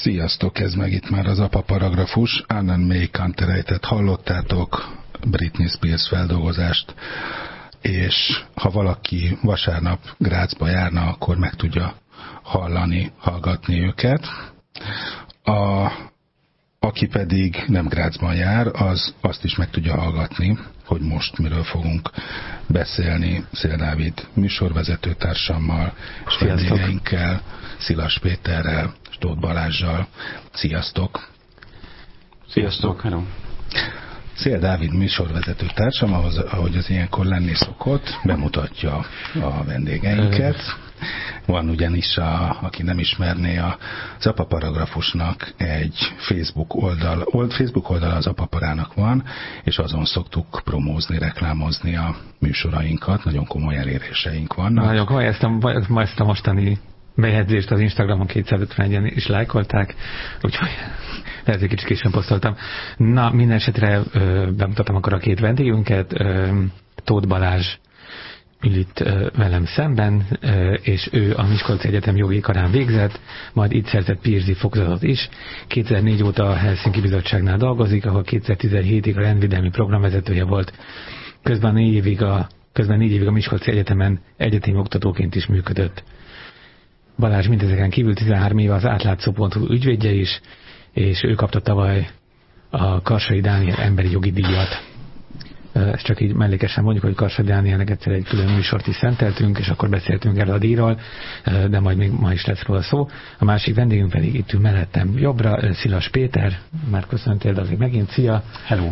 Sziasztok, ez meg itt már az apa paragrafus. Annan May Kantereit hallottátok, Britney Spears feldolgozást, és ha valaki vasárnap Grazba járna, akkor meg tudja hallgatni őket. Aki pedig nem Grazban jár, az azt is meg tudja hallgatni, hogy most miről fogunk beszélni Szél Dávid műsorvezetőtársammal, és vendégeinkkel, Szilas Péterrel, és Tóth Balázssal. Sziasztok! Sziasztok! Hello! Szél Dávid műsorvezetőtársam, ahogy az ilyenkor lenni szokott, bemutatja a vendégeinket. Van ugyanis, aki nem ismerné, az apa paragrafusnak egy Facebook oldal az apaparának van, és azon szoktuk promózni, reklámozni a műsorainkat, nagyon komoly eléréseink vannak. Nagyon komoly, ezt a mostani bejegyzést az Instagramon 251-en is lájkolták, úgyhogy lehet, egy kicsit később posztoltam. Na, minden esetre bemutatom akkor a két vendégünket. Tóth Balázs ül itt velem szemben, és ő a Miskolci Egyetem jogi karán végzett, majd itt szerzett PhD fokozatot is. 2004 óta a Helsinki Bizottságnál dolgozik, ahol 2017-ig a rendvédelmi programvezetője volt. Közben 4 évig a Miskolci Egyetemen egyetemi oktatóként is működött. Balázs mindezeken kívül 13 éve az átlátszó.hu ügyvédje is, és ő kapta tavaly a Karsai Dániel emberi jogi díjat. Ezt csak így mellékesen mondjuk, hogy Karsai Dánielnek egyszer egy külön műsort is szenteltünk, és akkor beszéltünk erről a díjról, de majd még ma is lesz róla szó. A másik vendégünk pedig itt ül mellettem jobbra, Szilas Péter. Már köszöntél, de azért megint szia. Hello.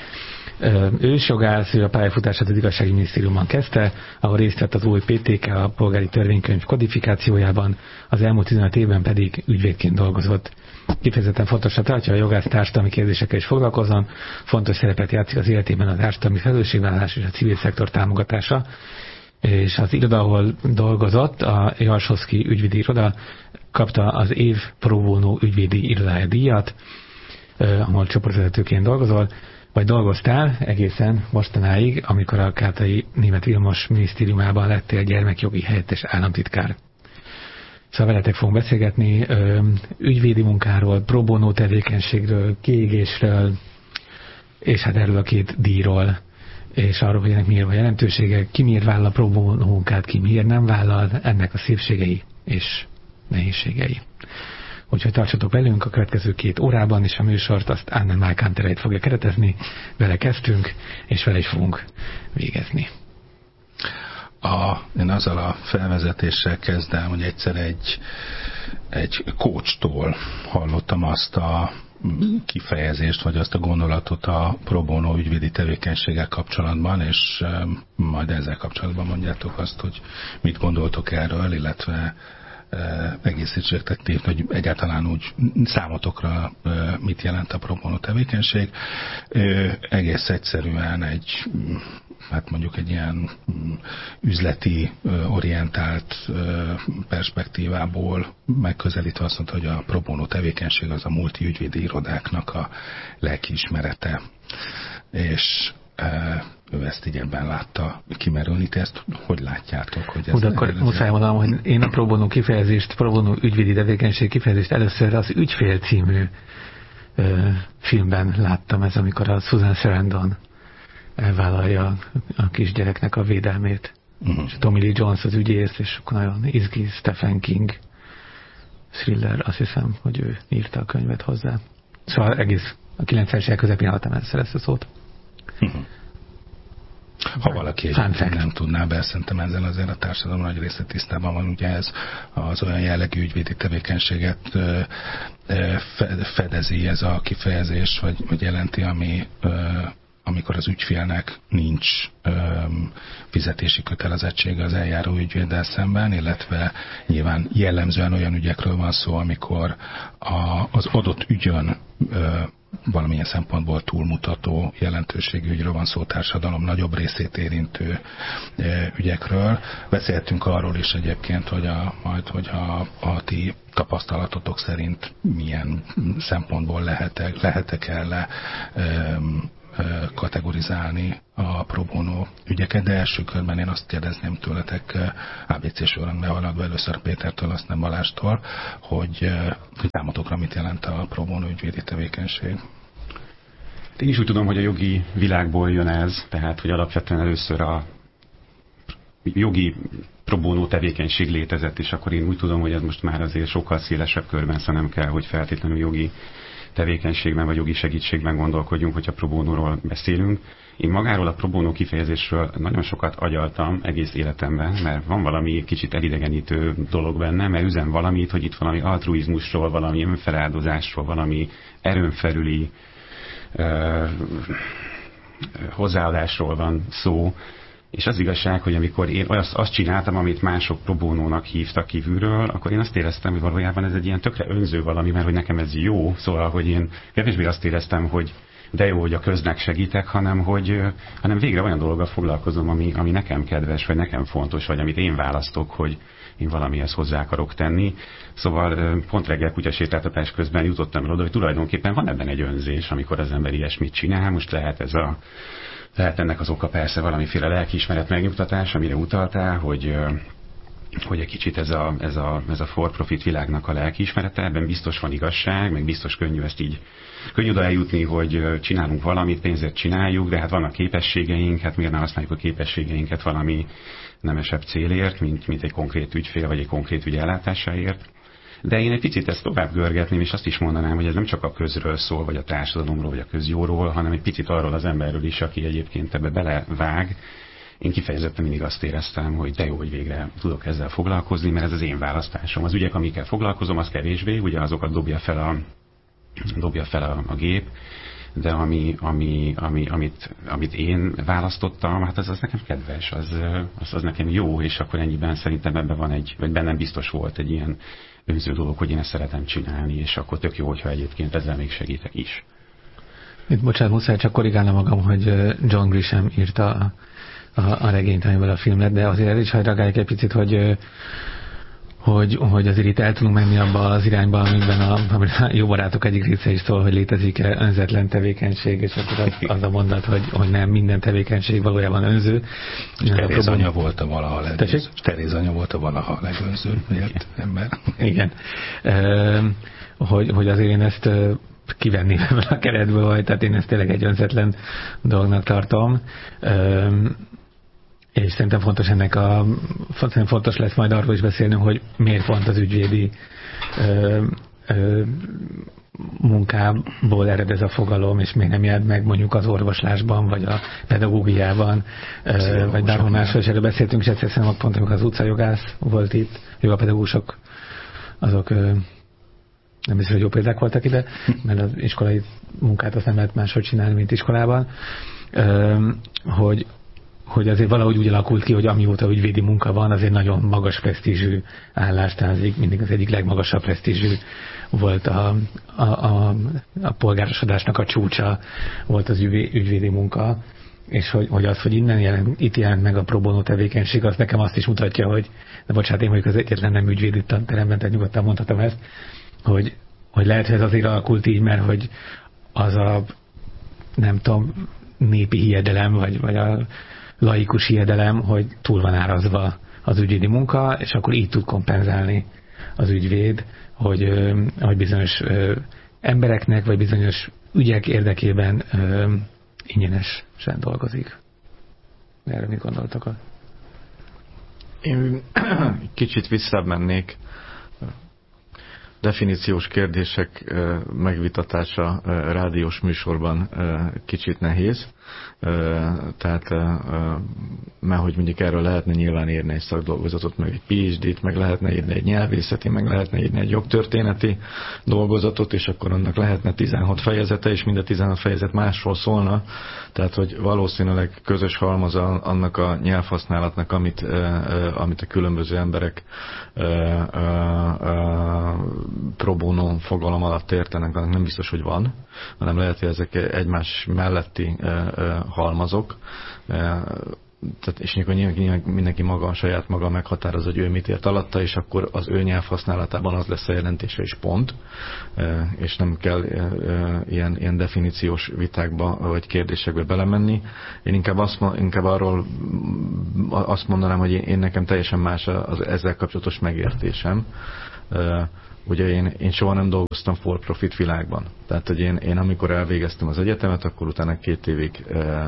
Ősjogász, ő a pályafutását az Igazságügyi Minisztériumban kezdte, ahol részt vett az új PTK, a polgári törvénykönyv kodifikációjában, az elmúlt 15 évben pedig ügyvédként dolgozott. Kifejezetten fontosra tartja a jogász társadalmi kérdésekkel is foglalkozzon, fontos szerepet játszik az életében a társadalmi felelősségvállalás és a civil szektor támogatása, és az iroda, ahol dolgozott, a Jarsowski ügyvédi iroda, kapta az év pro bono ügyvédi irodája díjat, ahol csoportvezetőként dolgoztál egészen mostanáig, amikor a Kátai Németh Vilmos minisztériumában lettél gyermekjogi helyettes államtitkár. Szóval veletek fogunk beszélgetni ügyvédi munkáról, pro bono tevékenységről, kiégésről, és hát erről a két díjról, és arról, hogy ennek miért van jelentősége, ki miért vállal a pro bono munkát, ki miért nem vállal, ennek a szépségei és nehézségei. Úgyhogy tartsatok velünk a következő 2 órában, és a műsort azt Annan May Kantereit fogja keretezni. Vele kezdtünk, és vele is fogunk végezni. Én azzal a felvezetéssel kezdem, hogy egyszer egy coachtól hallottam azt a kifejezést, vagy azt a gondolatot a pro bono ügyvédi tevékenységgel kapcsolatban, és majd ezzel kapcsolatban mondjátok azt, hogy mit gondoltok erről, illetve egészítségtek ti, hogy egyáltalán úgy számotokra mit jelent a pro bono tevékenység. Egész egyszerűen mondjuk egy ilyen üzleti orientált perspektívából megközelítve azt mondta, hogy a pro bono tevékenység az a multiügyvédi irodáknak a lelkiismerete. És ő ezt így ebben látta kimerülni. Ti ezt hogy látjátok? Hogy ez akkor muszáj mondanom, hogy én a pro bono ügyvédi tevékenység kifejezést először az Ügyfél című filmben láttam, ez amikor a Susan Sarandon elvállalja a kisgyereknek a védelmét. És Tommy Lee Jones az ügyész, és akkor nagyon izgi Stephen King thriller, azt hiszem, hogy ő írta a könyvet hozzá. Szóval egész a 90-es évek közepén hallottam először ezt a szót. Ha valaki nem tudná be, szerintem ezzel azért a társadalom nagy része tisztában van, ugye ez az olyan jellegű ügyvédi tevékenységet fedezi ez a kifejezés, vagy jelenti, amikor az ügyfélnek nincs fizetési kötelezettsége az eljáró ügyvéddel szemben, illetve nyilván jellemzően olyan ügyekről van szó, amikor az adott ügyön valamilyen szempontból túlmutató jelentőségű ügyről van szó, társadalom nagyobb részét érintő ügyekről. Beszéltünk arról is egyébként, hogy hogy a ti tapasztalatotok szerint milyen szempontból lehetek el kategorizálni a pro bono ügyeket, de első körben én azt kérdezném tőletek ABC sorrendben haladva először Pétertől, aztán Balástól, hogy számotokra mit jelent a pro bono ügyvédi tevékenység. Én is úgy tudom, hogy a jogi világból jön ez, tehát hogy alapvetően először a jogi pro bono tevékenység létezett, és akkor én úgy tudom, hogy ez most már azért sokkal szélesebb körben, szóval nem kell, hogy feltétlenül jogi tevékenységben vagy jogi segítségben gondolkodjunk, hogyha pro bonóról beszélünk. Én magáról a pro bono kifejezésről nagyon sokat agyaltam egész életemben, mert van valami kicsit elidegenítő dolog benne, mert üzen valamit, hogy itt valami altruizmusról, valami önfeláldozásról, valami erőn felüli hozzáadásról van szó. És az igazság, hogy amikor én azt csináltam, amit mások pro bonónak hívtak kívülről, akkor én azt éreztem, hogy valójában ez egy ilyen tökre önző valami, mert hogy nekem ez jó, szóval, hogy én kevésbé azt éreztem, hogy de jó, hogy a köznek segítek, hanem végre olyan dologgal foglalkozom, ami nekem kedves, vagy nekem fontos, vagy amit én választok, hogy én valamihez hozzá akarok tenni. Szóval pont reggel kutyasétáltatás közben jutottam el oda, hogy tulajdonképpen van ebben egy önzés, amikor az ember ilyesmit csinál. Most lehet ennek az oka persze valamiféle lelkiismeret megnyugtatás, amire utaltál, hogy egy kicsit ez a for-profit világnak a lelkiismerete, ebben biztos van igazság, meg biztos könnyű ezt így könnyű oda eljutni, hogy csinálunk valamit, pénzért csináljuk, de hát vannak képességeink, hát miért ne használjuk a képességeinket valami nemesebb célért, mint egy konkrét ügyfél, vagy egy konkrét ügy ellátásáért. De én egy picit ezt tovább görgetném, és azt is mondanám, hogy ez nem csak a közről szól, vagy a társadalomról, vagy a közjóról, hanem egy picit arról az emberről is, aki egyébként ebbe belevág. Én kifejezetten mindig azt éreztem, hogy de jó, hogy végre tudok ezzel foglalkozni, mert ez az én választásom. Az ügyek, amikkel foglalkozom, az kevésbé, ugye azokat dobja fel a gép, de amit én választottam, hát az nekem kedves, az nekem jó, és akkor ennyiben szerintem ebben van vagy bennem biztos volt egy ilyen önző dolog, hogy én ezt szeretem csinálni, és akkor tök jó, hogyha egyébként ezzel még segítek is. Itt bocsánat, muszáj csak korrigálnom magam, hogy John Grisham írta a regényt, amivel a film lett, de azért ez is hajragáljuk egy picit, hogy azért itt el tudunk menni abba az irányba, amiben a Jó barátok egyik része is szól, hogy létezik önzetlen tevékenység, és akkor az a mondat, hogy nem minden tevékenység valójában önző. Teréz anya volt a valaha legönző. Teréz anya volt a valaha legönzőbb ember. Igen. Hogy azért én ezt kivenném ebből a keretből, tehát én ezt tényleg egy önzetlen dolognak tartom. És szerintem fontos lesz majd arról is beszélni, hogy miért pont az ügyvédi munkából ered ez a fogalom, és miért nem jelent meg mondjuk az orvoslásban, vagy a pedagógiában, vagy bárhol máshol, és erről beszéltünk, és egyszer szerintem pont, amikor az utcajogász volt itt, jogapedagógusok, azok nem biztos, hogy jó példák voltak ide, mert az iskolai munkát azt nem lehet máshogy csinálni, mint iskolában, hogy azért valahogy úgy alakult ki, hogy amióta ügyvédi munka van, azért nagyon magas presztízsű állás, tehát mindig az egyik legmagasabb presztízsű volt a polgárosodásnak a csúcsa, volt az ügyvédi munka, és hogy itt jelent meg a pro bono tevékenység, az nekem azt is mutatja, hogy, de bocsánat, én vagyok az egyetlen nem ügyvéd itt a teremben, tehát nyugodtan mondhatom ezt, hogy lehet, hogy ez azért alakult így, mert hogy az a nem tudom, népi hiedelem, vagy a laikus hiedelem, hogy túl van árazva az ügyvédi munka, és akkor így tud kompenzálni az ügyvéd, hogy bizonyos embereknek, vagy bizonyos ügyek érdekében ingyenesen dolgozik. Erről mit gondoltak? Én kicsit visszamennék. Definíciós kérdések megvitatása rádiós műsorban kicsit nehéz. Tehát, mert hogy mondjuk erről lehetne nyilván írni egy szakdolgozatot, meg egy PhD-t, meg lehetne írni egy nyelvészeti, meg lehetne írni egy jogtörténeti dolgozatot, és akkor annak lehetne 16 fejezete, és mind a 16 fejezet másról szólna. Tehát, hogy valószínűleg közös halmaz annak a nyelvhasználatnak, amit a különböző emberek pro bono fogalom alatt értenek, annak nem biztos, hogy van, hanem lehet, hogy ezek egymás melletti halmazok. tehát, és nyilván mindenki maga, a saját maga meghatároz, hogy ő mit ért alatta, és akkor az ő nyelvhasználatában az lesz a jelentése is pont, és nem kell ilyen definíciós vitákba vagy kérdésekbe belemenni. Én inkább arról azt mondanám, hogy én nekem teljesen más az ezzel kapcsolatos megértésem. Ugye én soha nem dolgoztam for-profit világban. Tehát, hogy én amikor elvégeztem az egyetemet, akkor utána 2 évig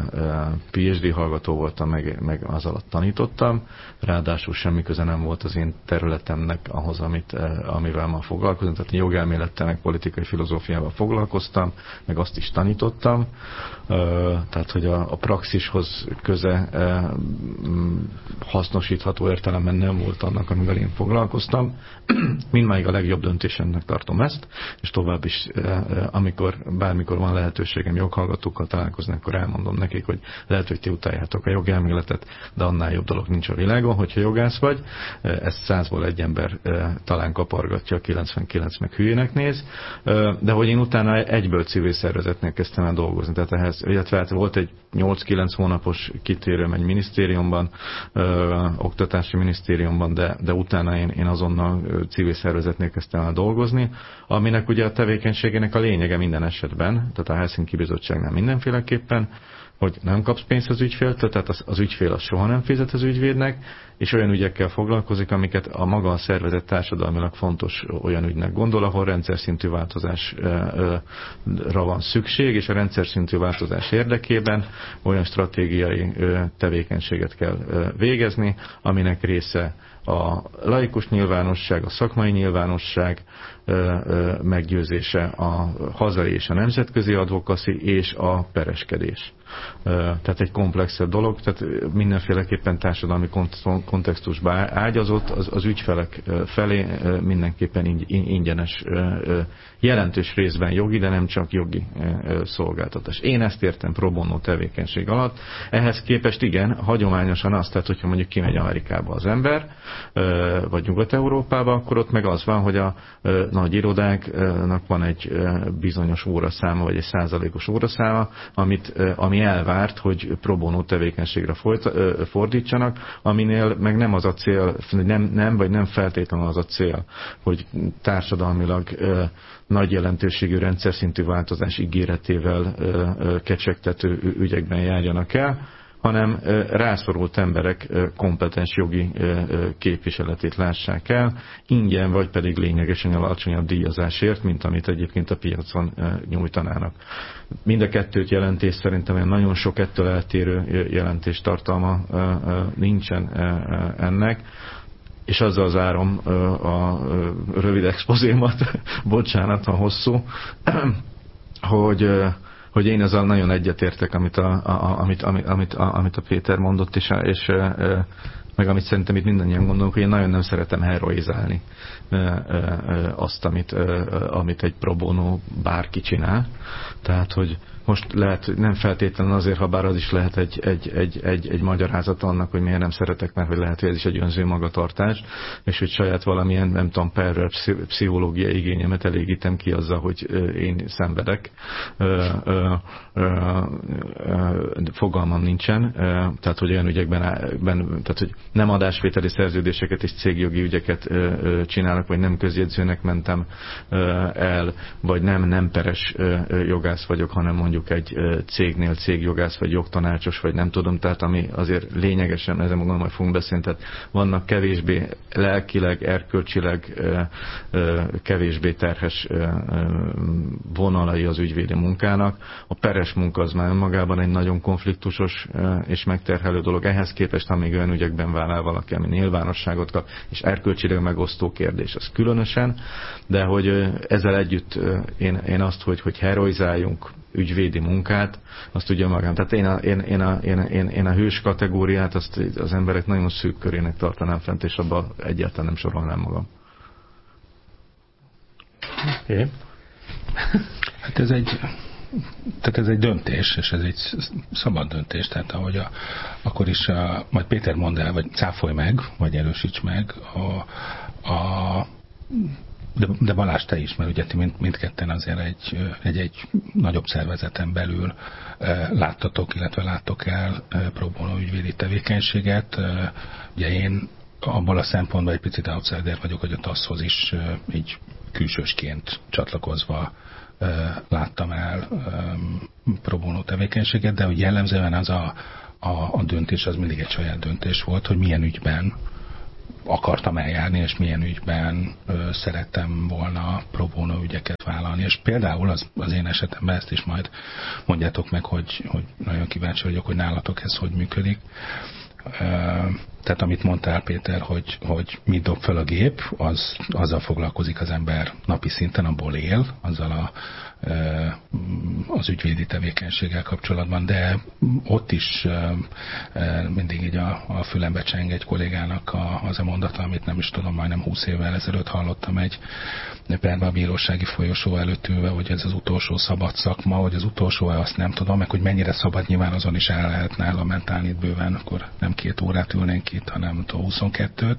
PhD hallgató voltam, meg az alatt tanítottam. Ráadásul semmi köze nem volt az én területemnek ahhoz, amivel ma foglalkozom. Tehát jogelmélettel, meg politikai filozófiával foglalkoztam, meg azt is tanítottam. Tehát, hogy a praxishoz köze hasznosítható értelemben nem volt annak, amivel én foglalkoztam. Mindmáig a legjobb döntésemnek tartom ezt, és tovább is, bármikor van lehetőségem joghallgatókkal találkozni, akkor elmondom nekik, hogy lehet, hogy ti utáljátok a jogelméletet, de annál jobb dolog nincs a világon, hogyha jogász vagy. Ezt 100-ból 1 ember talán kapargatja, 99 meg hülyének néz, de hogy én utána egyből civil szervezetnél kezdtem el dolgozni. Tehát ehhez, illetve volt egy 8-9 hónapos kitérőm egy minisztériumban, oktatási minisztériumban, de utána én azonnal civil szervezetnél kezdtem el dolgozni, aminek ugye a tevékenységének a lényege minden esetben, tehát a Helsinki Bizottságnál mindenféleképpen, hogy nem kapsz pénzt az ügyféltől, tehát az ügyfél az soha nem fizet az ügyvédnek, és olyan ügyekkel foglalkozik, amiket a maga a szervezet társadalmilag fontos olyan ügynek gondol, ahol rendszer szintű változásra van szükség, és a rendszer szintű változás érdekében olyan stratégiai tevékenységet kell végezni, aminek része a laikus nyilvánosság, a szakmai nyilvánosság meggyőzése, a hazai és a nemzetközi advocacy és a pereskedés. Tehát egy komplexebb dolog, tehát mindenféleképpen társadalmi kontextusba ágyazott, az ügyfelek felé mindenképpen ingyenes, jelentős részben jogi, de nem csak jogi szolgáltatás. Én ezt értem pro bono tevékenység alatt. Ehhez képest igen, hagyományosan azt, tehát hogyha mondjuk kimegy Amerikába az ember, vagy Nyugat-Európába, akkor ott meg az van, hogy a nagy irodáknak van egy bizonyos óraszáma, vagy egy százalékos óraszáma, ami elvárt, hogy pro bono tevékenységre fordítsanak, aminél meg nem az a cél, nem feltétlenül az a cél, hogy társadalmilag nagy jelentőségű rendszer szintű változás ígéretével kecsegtető ügyekben járjanak el, hanem rászorult emberek kompetens jogi képviseletét lássák el, ingyen vagy pedig lényegesen alacsonyabb díjazásért, mint amit egyébként a piacon nyújtanának. Mind a kettőt jelentés szerintem nagyon sok ettől eltérő jelentéstartalma nincsen ennek, és azzal zárom a rövid expozémat, bocsánat, ha hosszú, hogy én azzal nagyon egyetértek, amit a Péter mondott, és meg amit szerintem itt mindannyian gondolunk, hogy én nagyon nem szeretem heroizálni azt, amit egy pro bono bárki csinál. Tehát, hogy most lehet, nem feltétlenül azért, ha bár az is lehet egy magyarázat annak, hogy miért nem szeretek, mert hogy lehet, hogy ez is egy önző magatartás, és hogy saját valamilyen, nem tudom, pszichológiai igényemet elégítem ki azzal, hogy én szenvedek. Fogalmam nincsen, tehát, hogy olyan ügyekben, tehát, hogy nem adásvételi szerződéseket és cégjogi ügyeket csinálok, vagy nem közjegyzőnek mentem el, vagy nem peres jogász vagyok, hanem mondjuk egy cégnél cégjogász, vagy jogtanácsos, vagy nem tudom, tehát ami azért lényegesen, ezen magam majd fogunk beszélni, tehát vannak kevésbé lelkileg, erkölcsileg kevésbé terhes vonalai az ügyvédi munkának. A peres munka az már önmagában egy nagyon konfliktusos és megterhelő dolog. Ehhez képest, amíg olyan ügyekben vállal valaki, ami nyilvánosságot kap, és erkölcsileg megosztó kérdés, az különösen, de hogy ezzel együtt én azt, hogy heroizáljunk ügyvédi munkát, azt tudja magam. Tehát én a hős kategóriát azt az emberek nagyon szűk körének tartanám fent, és abban egyáltalán nem sorolnám magam. Okay. Hát ez egy döntés, és ez egy szabad döntés, tehát ahogy akkor is majd Péter mondd el, vagy cáfolj meg, vagy erősíts meg De Balázs, te is, mert ugye ti mindketten azért egy nagyobb szervezeten belül láttatok, illetve láttok el pro bono ügyvédi tevékenységet. Ugye én abból a szempontból egy picit outsider vagyok, hogy a TASZ-hoz is így külsősként csatlakozva láttam el pro bono tevékenységet, de hogy jellemzően az a döntés az mindig egy saját döntés volt, hogy milyen ügyben akartam eljárni, és milyen ügyben szerettem volna pro bono ügyeket vállalni. És például az én esetemben ezt is majd mondjátok meg, hogy nagyon kíváncsi vagyok, hogy nálatok ez hogy működik. Tehát amit mondtál, Péter, hogy mit dob fel a gép, azzal foglalkozik az ember napi szinten, abból él, azzal az ügyvédi tevékenységgel kapcsolatban, de ott is mindig így a fülembe cseng egy kollégának az a mondata, amit nem is tudom, majdnem 20 évvel ezelőtt hallottam egy perben a bírósági folyosó előtt ülve, hogy ez az utolsó szabad szakma, hogy az utolsó-e, azt nem tudom, meg hogy mennyire szabad, nyilván azon is el lehetne lamentálni itt bőven, akkor nem 2 órát ülnénk itt, hanem 22-t.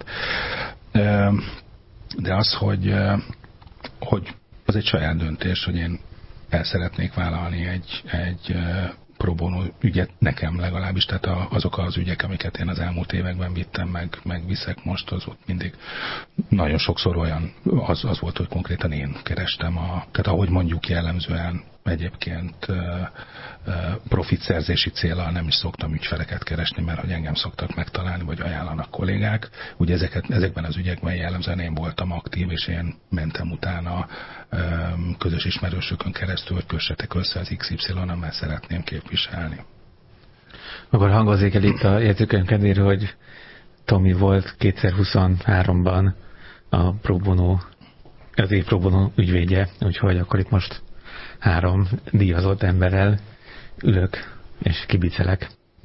De az, hogy az egy saját döntés, hogy én el szeretnék vállalni egy pro bono ügyet, nekem legalábbis, tehát azok az ügyek, amiket én az elmúlt években vittem, meg viszek most, az ott mindig nagyon sokszor olyan, az volt, hogy konkrétan én kerestem, tehát ahogy mondjuk jellemzően egyébként profitszerzési céllal nem is szoktam ügyfeleket keresni, mert hogy engem szoktak megtalálni, vagy ajánlanak kollégák. Ugye ezekben az ügyekben jellemzően én voltam aktív, és én mentem utána közös ismerősökön keresztül, hogy kössetek össze az XY-nal, mert szeretném képviselni. Akkor hangozzék el itt a jegyzőkönyv kedvéről, hogy Tomi volt 2023-ban a pro bono, az év pro bono ügyvédje, úgyhogy akkor itt most 3 díjazott emberrel ülök és kibicelek.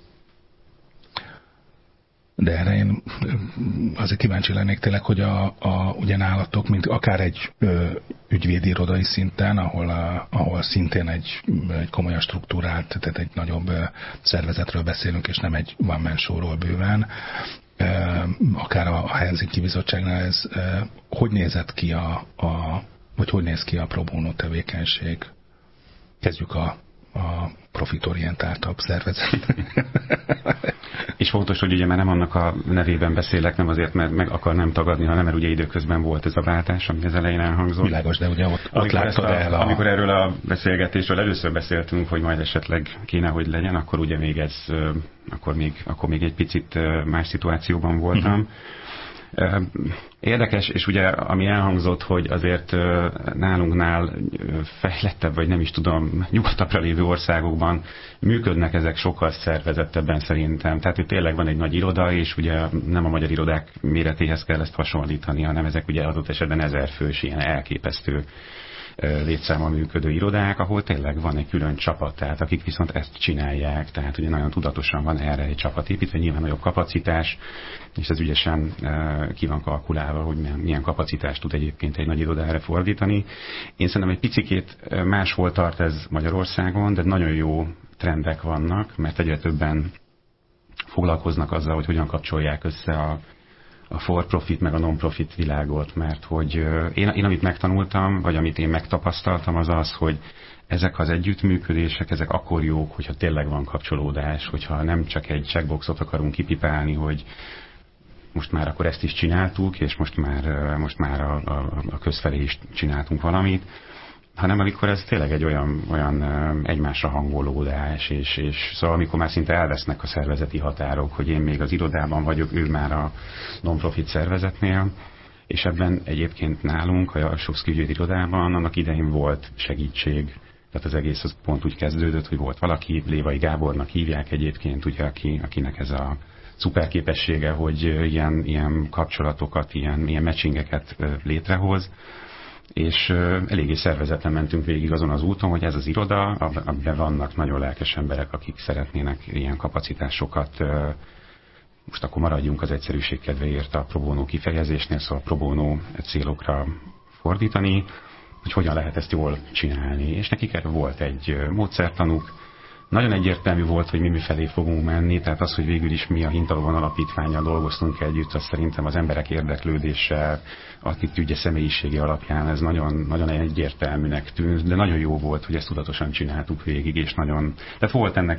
De erre én azért kíváncsi lennék tényleg, hogy ugye nálatok, mint akár egy ügyvédi irodai szinten, ahol szintén egy komolyan struktúrált, tehát egy nagyobb szervezetről beszélünk, és nem egy one-man show-ról bőven, akár a Helsinki Bizottságnál ez hogy nézett ki vagy hogy néz ki a pro bono tevékenység? Kezdjük a profitorientáltabb szervezet. És fontos, hogy ugye már nem annak a nevében beszélek, nem azért, mert meg akarnám tagadni, hanem mert ugye időközben volt ez a váltás, ami az elején elhangzott. Világos, de ugye ott láttad el amikor erről a beszélgetésről először beszéltünk, hogy majd esetleg kéne, hogy legyen, akkor ugye még ez, akkor még egy picit más szituációban voltam. Érdekes, és ugye ami elhangzott, hogy azért nálunknál fejlettebb, vagy nem is tudom, nyugatabbra lévő országokban működnek ezek sokkal szervezettebben szerintem. Tehát itt tényleg van egy nagy iroda, és ugye nem a magyar irodák méretéhez kell ezt hasonlítani, hanem ezek ugye adott esetben 1000 fős, ilyen elképesztő létszámmal működő irodák, ahol tényleg van egy külön csapat, tehát akik viszont ezt csinálják, tehát ugye nagyon tudatosan van erre egy csapat építve, nyilván nagyobb kapacitás, és ez ügyesen ki van kalkulálva, hogy milyen kapacitást tud egyébként egy nagy irodára fordítani. Én szerintem egy picikét máshol tart ez Magyarországon, de nagyon jó trendek vannak, mert egyre többen foglalkoznak azzal, hogy hogyan kapcsolják össze a for-profit meg a non-profit világot, mert hogy én amit megtanultam, vagy amit én megtapasztaltam, az az, hogy ezek az együttműködések, ezek akkor jók, hogyha tényleg van kapcsolódás, hogyha nem csak egy checkboxot akarunk kipipálni, hogy most már akkor ezt is csináltuk, és most már a közfelé is csináltunk valamit, hanem amikor ez tényleg egy olyan egymásra hangolódás, és szóval amikor már szinte elvesznek a szervezeti határok, hogy én még az irodában vagyok, ő már a non-profit szervezetnél, és ebben egyébként nálunk, a Jalsovszky ügyvédi irodában annak idején volt segítség, tehát az egész az pont úgy kezdődött, hogy volt valaki, Lévai Gábornak hívják egyébként, ugye, akinek ez a szuper képessége, hogy ilyen kapcsolatokat, ilyen matchingeket létrehoz, és eléggé szervezetlen mentünk végig azon az úton, hogy ez az iroda, amiben vannak nagyon lelkes emberek, akik szeretnének ilyen kapacitásokat, most akkor maradjunk az egyszerűség kedvéért a pro bono kifejezésnél, szóval pro bono célokra fordítani, hogy hogyan lehet ezt jól csinálni. És nekik erre volt egy módszertanuk, nagyon egyértelmű volt, hogy mi felé fogunk menni, tehát az, hogy végül is mi a Hintalovon alapítvánnyal dolgoztunk együtt, az szerintem az emberek érdeklődése, attitűdje, személyisége alapján ez nagyon, nagyon egyértelműnek tűnt, de nagyon jó volt, hogy ezt tudatosan csináltuk végig, és nagyon, tehát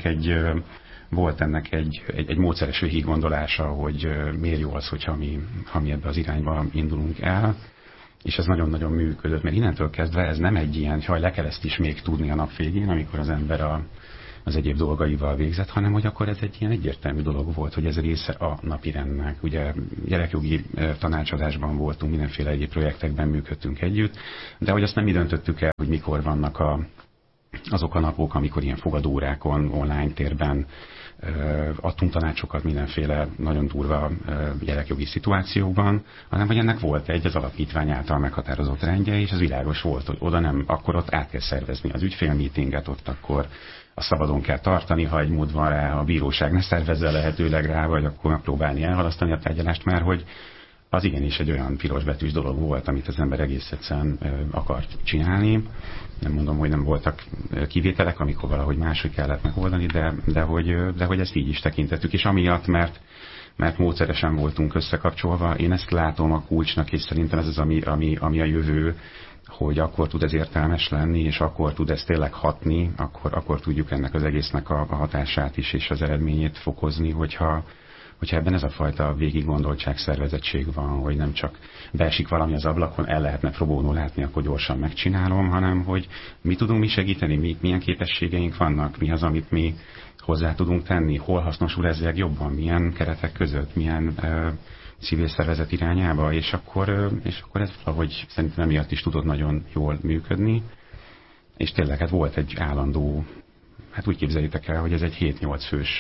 volt ennek egy módszeres végiggondolása, hogy miért jó az, hogyha mi ebbe az irányba indulunk el, és ez nagyon-nagyon működött, mert innentől kezdve ez nem egy ilyen, hogy le kell ezt is még tudni a nap végén, amikor az ember az egyéb dolgaival végzett, hanem hogy akkor ez egy ilyen egyértelmű dolog volt, hogy ez része a napirendnek. Ugye gyerekjogi tanácsadásban voltunk, mindenféle egyéb projektekben működtünk együtt, de hogy azt nem mi döntöttük el, hogy mikor vannak azok a napok, amikor ilyen fogadórákon, online térben adtunk tanácsokat mindenféle nagyon durva gyerekjogi szituációkban, hanem hogy ennek volt az alapítvány által meghatározott rendje, és az világos volt, hogy oda nem, akkor ott át kell szervezni az ügyfélmeetinget, ott akkor a szabadon kell tartani, ha egy mód van rá, a bíróság ne szervezze lehetőleg rá, vagy akkor megpróbálni elhalasztani a tárgyalást, mert hogy az igenis egy olyan pirosbetűs dolog volt, amit az ember egész egyszerűen akart csinálni. Nem mondom, hogy nem voltak kivételek, amikor valahogy máshogy kellett megoldani, de hogy ezt így is tekintettük, és amiatt, mert módszeresen voltunk összekapcsolva, én ezt látom a kulcsnak, és szerintem ez az, ami a jövő, hogy akkor tud ez értelmes lenni, és akkor tud ez tényleg hatni, akkor tudjuk ennek az egésznek a hatását is, és az eredményét fokozni, hogyha ebben ez a fajta végiggondoltság, szervezettség van, hogy nem csak beesik valami az ablakon, el lehetne pro bono látni, akkor gyorsan megcsinálom, hanem hogy mi tudunk mi segíteni, milyen képességeink vannak, mi az, amit mi hozzá tudunk tenni, hol hasznosul ez jobban, milyen keretek között, milyen civil szervezet irányába, és akkor ez valahogy szerintem emiatt is tudott nagyon jól működni, és tényleg hát volt egy állandó, hát úgy képzeljétek el, hogy ez egy 7-8 fős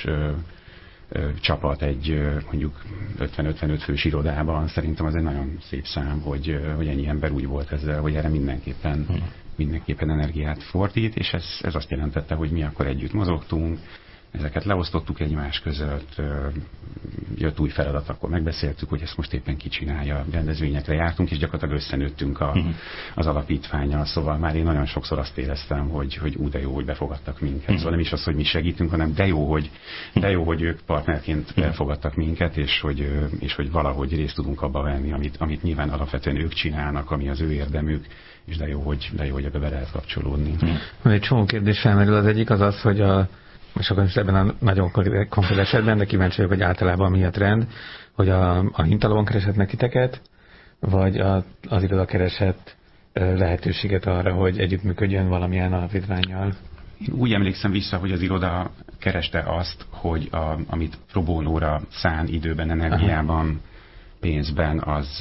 csapat egy mondjuk 50-55 fős irodában, szerintem az egy nagyon szép szám, hogy ennyi ember úgy volt ezzel, hogy erre mindenképpen energiát fordít, és ez azt jelentette, hogy mi akkor együtt mozogtunk, ezeket leosztottuk egymás között, jött új feladat, akkor megbeszéltük, hogy ezt most éppen ki csinálja, rendezvényekre jártunk, és gyakorlatilag összenőttünk az alapítvánnyal, szóval már én nagyon sokszor azt éreztem, hogy de jó, hogy befogadtak minket. Szóval nem is az, hogy mi segítünk, hanem de jó, hogy ők partnerként elfogadtak minket, és hogy valahogy részt tudunk abba venni, amit nyilván alapvetően ők csinálnak, ami az ő érdemük, és de jó, hogy ebbe be lehet kapcsolódni. Egy csomó kérdés felmerül, az egyik az, hogy és akkor most ebben a nagyon konkrét esetben, de kíváncsi vagyok, hogy általában mi a trend, hogy a Hintalovon keresett titeket, vagy az iroda keresett lehetőséget arra, hogy együttműködjön valamilyen alapítvánnyal. Én úgy emlékszem vissza, hogy az iroda kereste azt, hogy amit pro bonóra szán időben, energiában, pénzben,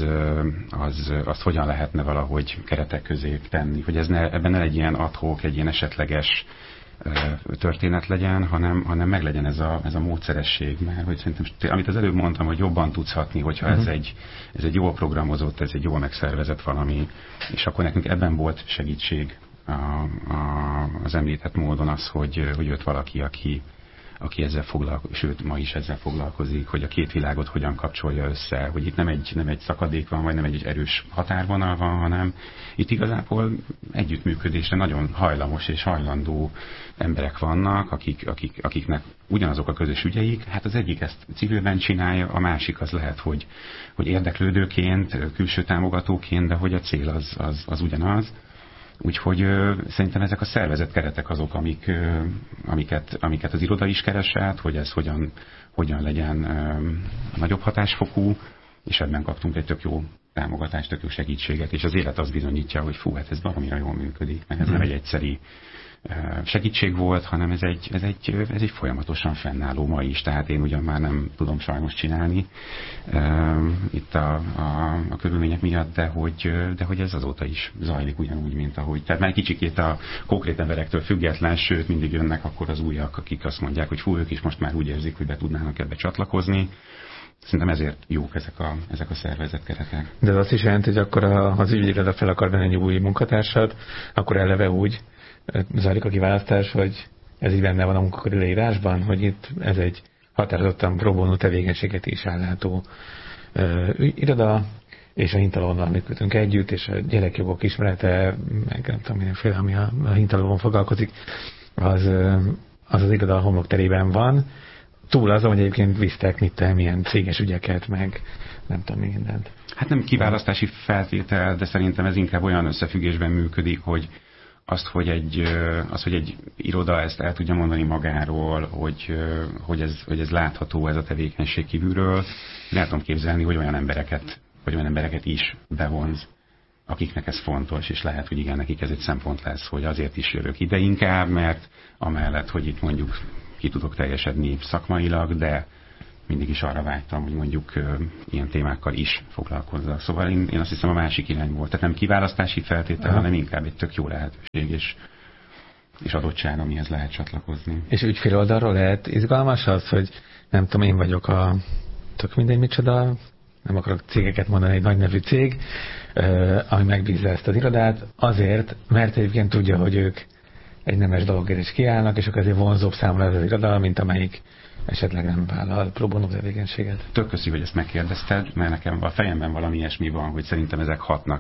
azt hogyan lehetne valahogy keretek közé tenni. Hogy ebben ne egy ilyen ad-hoc, egy ilyen esetleges történet legyen, hanem meglegyen ez a módszeresség, mert hogy szerintem, amit az előbb mondtam, hogy jobban tudsz hatni, hogyha ez egy jól programozott, ez egy jól megszervezett valami, és akkor nekünk ebben volt segítség az említett módon az, hogy jött valaki, aki ezzel foglalkozik, sőt, ma is ezzel foglalkozik, hogy a két világot hogyan kapcsolja össze, hogy itt nem egy szakadék van, vagy nem egy erős határvonal van, hanem itt igazából együttműködésre nagyon hajlamos és hajlandó emberek vannak, akiknek ugyanazok a közös ügyeik, hát az egyik ezt civilben csinálja, a másik az lehet, hogy érdeklődőként, külső támogatóként, de hogy a cél az ugyanaz. Úgyhogy szerintem ezek a szervezett keretek azok, amiket az iroda is keres át, hogy ez hogyan legyen nagyobb hatásfokú, és ebben kaptunk egy tök jó támogatást, tök jó segítséget, és az élet azt bizonyítja, hogy hát ez valamire jól működik, mert ez nem egy egyszeri segítség volt, hanem ez egy folyamatosan fennálló ma is, tehát én ugyan már nem tudom sajnos csinálni itt a körülmények miatt, de hogy ez azóta is zajlik ugyanúgy, mint ahogy. Tehát már kicsikét a konkrét emberektől független, sőt mindig jönnek akkor az újak, akik azt mondják, hogy ők is most már úgy érzik, hogy be tudnának ebbe csatlakozni. Szerintem ezért jók ezek a szervezett keretek. De ez azt is jelenti, hogy akkor az ügyiroda fel akar venni egy új munkatársat, akkor eleve úgy zajlik a kiválasztás, hogy ez így benne van a munkakörű leírásban, hogy itt ez egy határozottan pro bono tevékenységet is ellátó iroda, és a Hintalovonnal működünk együtt, és a gyerekjogok ismerete, meg nem tudom mindenféle, ami a Hintalovon foglalkozik, az iroda a homlokterében van, túl azon, hogy egyébként visztek milyen céges ügyeket, meg nem tudom mindent. Hát nem kiválasztási feltétel, de szerintem ez inkább olyan összefüggésben működik, hogy hogy egy iroda ezt el tudja mondani magáról, hogy ez látható, ez a tevékenység kívülről. Nem tudom képzelni, hogy olyan embereket is bevonz, akiknek ez fontos, és lehet, hogy igen, nekik ez egy szempont lesz, hogy azért is jövök ide inkább, mert amellett, hogy itt mondjuk ki tudok teljesedni szakmailag, de mindig is arra vágytam, hogy mondjuk ilyen témákkal is foglalkozzak. Szóval én azt hiszem a másik irány volt. Tehát nem kiválasztási feltétel, hanem inkább egy tök jó lehetőség és adottság, amihez lehet csatlakozni. És ügyfél oldalról lehet izgalmas az, hogy nem tudom, én vagyok tök mindegy micsoda, nem akarok cégeket mondani, egy nagy nevű cég, ami megbízza ezt az irodát, azért, mert egyébként tudja, hogy ők egy nemes dologért is kiállnak, és akkor azért vonzóbb számomra ez az iroda, mint amelyik esetleg nem vállal pro bono tevékenységet. Tök köszi, hogy ezt megkérdezted, mert nekem a fejemben valami ilyesmi van, hogy szerintem ezek hatnak,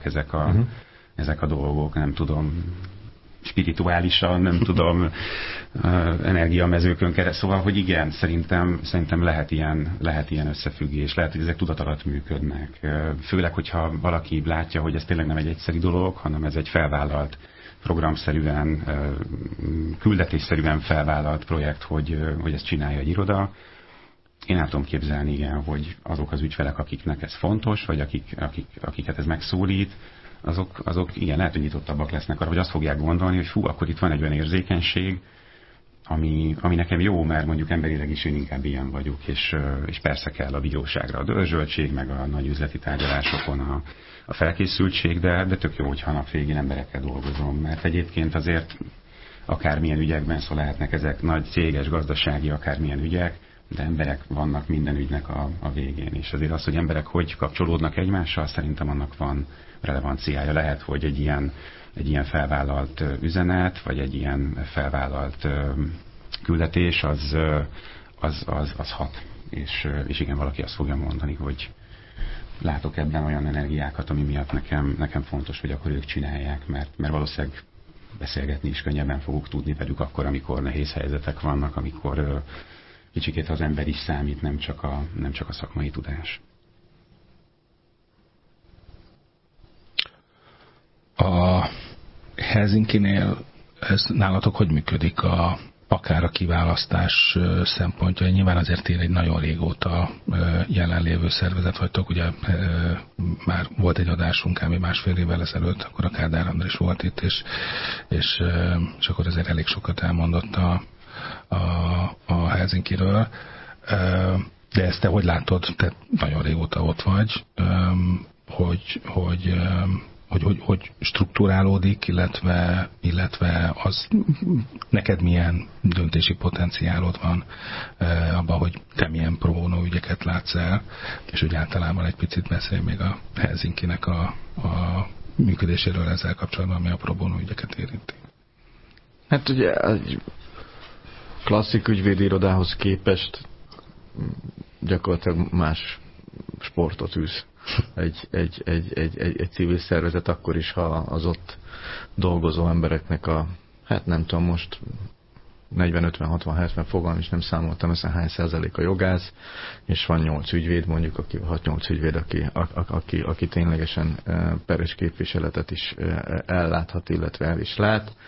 ezek a dolgok, nem tudom, spirituálisan, nem tudom, energiamezőkön keresztül. Szóval, hogy igen, szerintem lehet ilyen összefüggés, lehet, hogy ezek tudat alatt működnek. Főleg, hogyha valaki látja, hogy ez tényleg nem egy egyszerű dolog, hanem ez egy felvállalt, programszerűen, küldetésszerűen felvállalt projekt, hogy ezt csinálja egy iroda. Én el tudom képzelni, igen, hogy azok az ügyfelek, akiknek ez fontos, vagy akiket ez megszólít, azok igen, lehet, hogy nyitottabbak lesznek arra, hogy azt fogják gondolni, hogy akkor itt van egy olyan érzékenység, ami nekem jó, mert mondjuk emberileg is én inkább ilyen vagyok, és persze kell a bíróságra a dörzsöltség, meg a nagy üzleti tárgyalásokon a felkészültség, de tök jó, hogyha nap végén emberekkel dolgozom, mert egyébként azért akármilyen ügyekben szó lehetnek ezek nagy céges, gazdasági, akármilyen ügyek, de emberek vannak minden ügynek a végén, és azért az, hogy emberek hogy kapcsolódnak egymással, szerintem annak van relevanciája. Lehet, hogy egy ilyen felvállalt üzenet, vagy egy ilyen felvállalt küldetés, az hat. És igen, valaki azt fogja mondani, hogy látok ebben olyan energiákat, ami miatt nekem fontos, hogy akkor ők csinálják, mert valószínűleg beszélgetni is könnyebben fogok tudni velük akkor, amikor nehéz helyzetek vannak, amikor kicsikét az ember is számít, nem csak a szakmai tudás. A Helsinkinél ez nálatok hogy működik akár a kiválasztás szempontja? Nyilván azért én egy nagyon régóta jelenlévő szervezet vagytok, ugye már volt egy adásunk kb. Másfél évvel ezelőtt, akkor a Kádár András volt itt, és akkor azért elég sokat elmondott a Helsinkiről. De ezt te hogy látod? Te nagyon régóta ott vagy, hogy strukturálódik, illetve az neked milyen döntési potenciálod van abban, hogy te milyen pro bono ügyeket látsz el, és úgy általában egy picit beszélj még a Helsinkinek a működéséről ezzel kapcsolatban, ami a pro bono ügyeket érinti. Hát ugye egy klasszik ügyvédi irodához képest gyakorlatilag más sportot űz egy civil szervezet, akkor is, ha az ott dolgozó embereknek hát nem tudom, most 40-50-60-70 fogalm is nem számoltam, ezen hány százalék a jogász, és van 8 ügyvéd, mondjuk 6-8 ügyvéd, aki ténylegesen peres képviseletet is elláthat, illetve el is lát.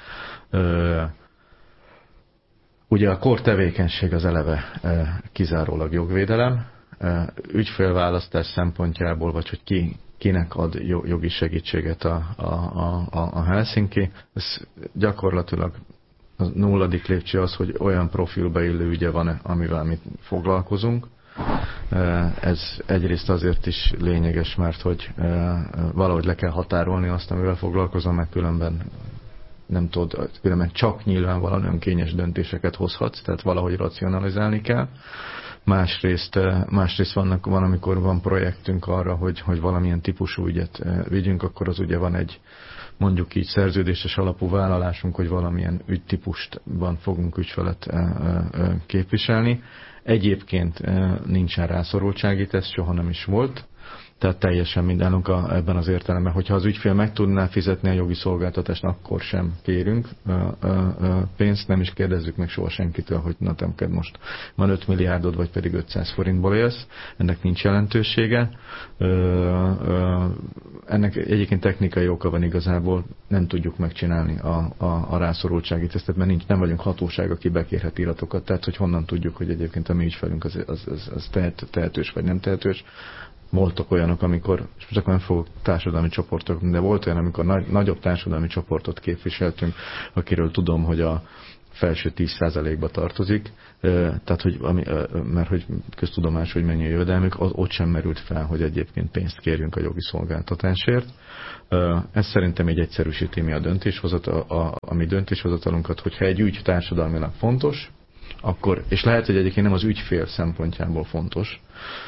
Ugye a core tevékenység az eleve kizárólag jogvédelem, ügyfélválasztás szempontjából, vagy hogy kinek ad jogi segítséget a Helsinki, ez gyakorlatilag a nulladik lépcső az, hogy olyan profilba illő ügye van, amivel mi foglalkozunk. Ez egyrészt azért is lényeges, mert hogy valahogy le kell határolni azt, amivel foglalkozom, mert különben nem tudod, különben csak nyilvánvalóan önkényes döntéseket hozhatsz, tehát valahogy racionalizálni kell. Másrészt van, amikor van projektünk arra, hogy valamilyen típusú ügyet vigyünk, akkor az ugye van egy mondjuk így szerződéses alapú vállalásunk, hogy valamilyen ügytípusban fogunk ügyfelet képviselni. Egyébként nincsen rászorultsági teszt, soha nem is volt. Tehát teljesen mindenünk ebben az értelemben, hogyha az ügyfél meg tudná fizetni a jogi szolgáltatást, akkor sem kérünk pénzt, nem is kérdezzük meg soha senkitől, hogy na te most van 5 milliárdod, vagy pedig 500 forintból élsz. Ennek nincs jelentősége. Ennek egyébként technikai oka van igazából, nem tudjuk megcsinálni a rászorultsági tesztet, mert nem vagyunk hatóság, aki bekérhet iratokat, tehát hogy honnan tudjuk, hogy egyébként a mi ügyfelünk az tehetős vagy nem tehetős. Voltak olyanok, amikor, és most akkor nem fogok társadalmi csoportok, de volt olyan, amikor nagyobb társadalmi csoportot képviseltünk, akiről tudom, hogy a felső 10%-ba tartozik, tehát, hogy, mert hogy köztudomás, hogy mennyi a jövedelmük, ott sem merült fel, hogy egyébként pénzt kérjünk a jogi szolgáltatásért. Ez szerintem egy egyszerűsíti a mi döntéshozatalunkat, hogyha egy ügy társadalmilag fontos, akkor, és lehet, hogy egyébként nem az ügyfél szempontjából fontos,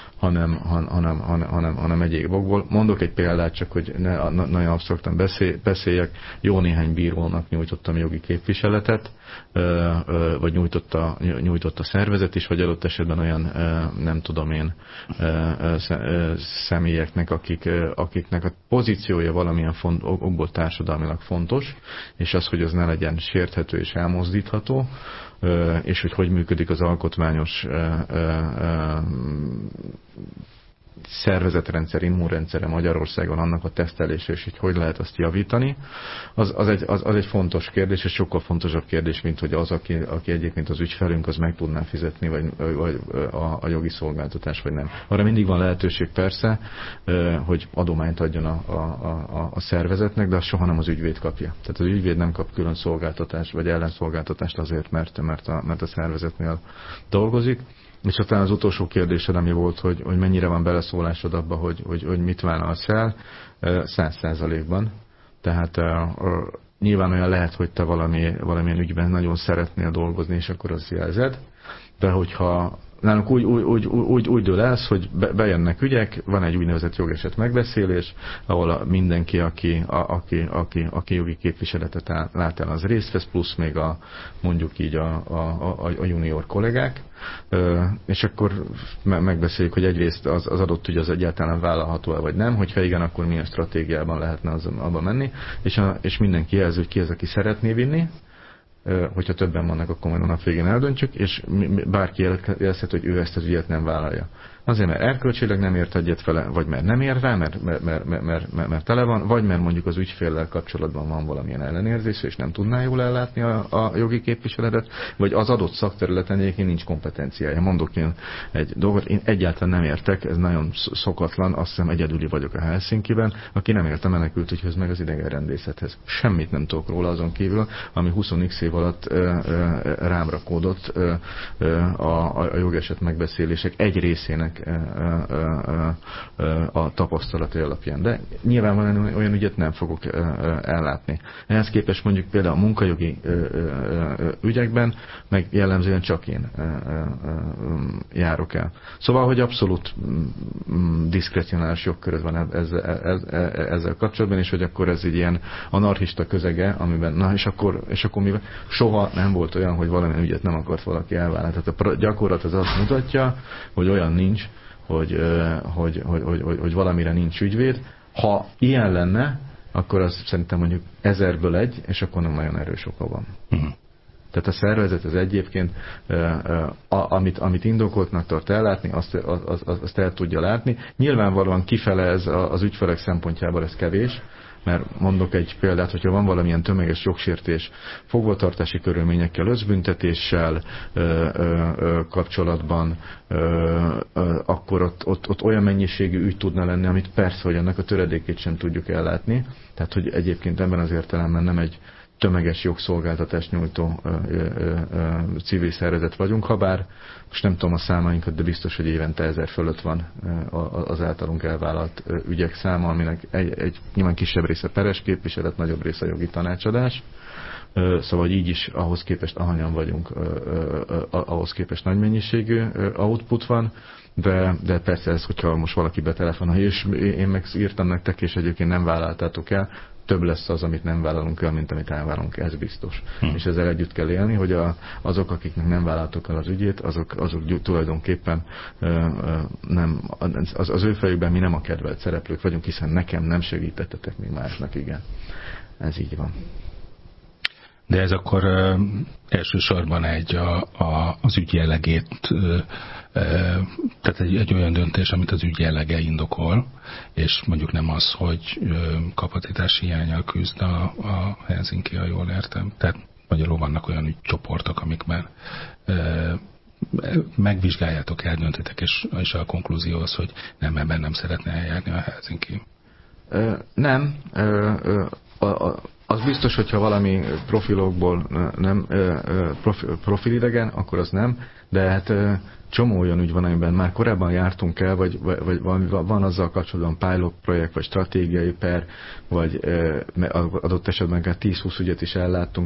hanem egyéb okból. Mondok egy példát, csak hogy nagyon absztraktan beszéljek. Jó néhány bírónak nyújtottam jogi képviseletet, vagy nyújtott a szervezet is, vagy adott esetben olyan, nem tudom én, személyeknek, akiknek a pozíciója valamilyen okból társadalmilag fontos, és az, hogy az ne legyen sérthető és elmozdítható, és hogy működik az alkotmányos szervezetrendszer, immunrendszere Magyarországon, annak a tesztelése, és hogy lehet azt javítani, az egy fontos kérdés, és sokkal fontosabb kérdés, mint hogy az, aki egyébként az ügyfelünk, az meg tudná fizetni, vagy a jogi szolgáltatás, vagy nem. Arra mindig van lehetőség persze, hogy adományt adjon a szervezetnek, de az soha nem az ügyvéd kapja. Tehát az ügyvéd nem kap külön szolgáltatást, vagy ellenszolgáltatást azért, mert a szervezetnél dolgozik. És aztán az utolsó kérdésed, ami volt, hogy mennyire van beleszólásod abba, hogy mit vállalsz el, 100%-ban. Tehát nyilván olyan lehet, hogy te valamilyen ügyben nagyon szeretnél dolgozni, és akkor azt jelzed, de hogyha nálunk úgy dől ez, hogy bejönnek ügyek, van egy úgynevezett jogeset megbeszélés, ahol mindenki, aki jogi képviseletet lát el, az részt vesz, plusz még mondjuk így a junior kollégák, és akkor megbeszéljük, hogy egyrészt az adott ügy az egyáltalán vállalható-e vagy nem, hogyha igen, akkor milyen stratégiában lehetne abba menni, és mindenki jelzi, hogy ki az, aki szeretné vinni, hogyha többen vannak, akkor majd a nap végén eldöntjük, és bárki jelezhet, hogy ő ezt az ügyet nem vállalja. Azért, mert erkölcsileg nem ért egyet vele, vagy mert nem ér rá, mert tele van, vagy mert mondjuk az ügyféllel kapcsolatban van valamilyen ellenérzés, és nem tudná jól ellátni a jogi képviseletet, vagy az adott szakterületen egyébként nincs kompetenciája. Mondok én egy dolgot, én egyáltalán nem értek, ez nagyon szokatlan, azt hiszem egyedüli vagyok a Helsinkiben, aki nem ért a menekültügyhöz, meg az idegenrendészethez. Semmit nem tudok róla azon kívül, ami 20x év alatt rám rakódott a jogeset megbeszélések egy részének a tapasztalati alapján. De nyilvánvalóan olyan ügyet nem fogok ellátni. Ehhez képest mondjuk például a munkajogi ügyekben meg jellemzően csak én járok el. Szóval, hogy abszolút diszkrecionális jogköröd van ezzel kapcsolatban, és hogy akkor ez egy ilyen anarchista közege, amiben, na és akkor mivel soha nem volt olyan, hogy valamilyen ügyet nem akart valaki elvállalni. Tehát a gyakorlat az azt mutatja, hogy olyan nincs, hogy valamire nincs ügyvéd. Ha ilyen lenne, akkor az szerintem mondjuk 1000-ből 1, és akkor nem nagyon erős oka van. Tehát a szervezet az egyébként, amit indokoltnak tart ellátni, azt el tudja látni. Nyilvánvalóan kifele ez az ügyfelek szempontjából ez kevés, mert mondok egy példát, hogyha van valamilyen tömeges jogsértés fogvatartási körülményekkel, összbüntetéssel kapcsolatban, akkor ott olyan mennyiségű ügy tudna lenni, amit persze, hogy annak a töredékét sem tudjuk ellátni. Tehát, hogy egyébként ebben az értelemben nem egy tömeges jogszolgáltatást nyújtó civil szervezet vagyunk, habár most nem tudom a számainkat, de biztos, hogy évente 1000 fölött van az általunk elvállalt ügyek száma, aminek egy nyilván kisebb része peres képviselet, nagyobb része jogi tanácsadás. Szóval így is ahhoz képest, ahányan vagyunk, ahhoz képest nagy mennyiségű output van, de persze ez, hogyha most valaki betelefonál, és én meg írtam nektek, és egyébként nem vállaltátok el, több lesz az, amit nem vállalunk el, mint amit elvállalunk, ez biztos. És ezzel együtt kell élni, hogy azok, akiknek nem vállaltuk el az ügyét, azok tulajdonképpen nem, az ő fejükben mi nem a kedvelt szereplők vagyunk, hiszen nekem nem segítettetek, még másnak igen. Ez így van. De ez akkor elsősorban az ügy jellegét, tehát egy olyan döntés, amit az ügy jellege indokol, és mondjuk nem az, hogy kapacitási hiánnyal küzd a Helsinki, ha jól értem. Tehát magyarul vannak olyan ügycsoportok, amikben megvizsgáljátok, eldöntitek, és a konklúzió az, hogy nem, ebben nem szeretne eljárni a Helsinki. Nem. Az biztos, hogyha valami profilokból nem profilidegen, akkor az nem, de hát csomó olyan ügy van, amiben már korábban jártunk el, vagy van azzal kapcsolatban pilot projekt, vagy stratégiai per, vagy adott esetben 10-20 ügyet is elláttunk,